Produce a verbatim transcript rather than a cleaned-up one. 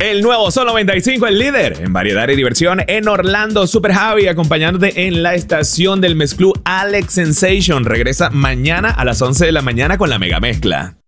El nuevo Sol noventa y cinco, el líder en variedad y diversión en Orlando. Super Javi acompañándote en la estación del mezclú Alex Sensation. Regresa mañana a las once de la mañana con la mega mezcla.